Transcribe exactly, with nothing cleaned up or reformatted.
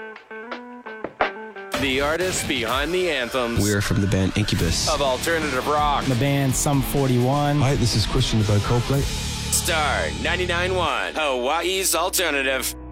The artists behind the anthems. We're from the band Incubus. Of alternative rock. The band Sum forty-one. Hi, this is Christian about Coldplay. Star ninety-nine point one, Hawaii's alternative.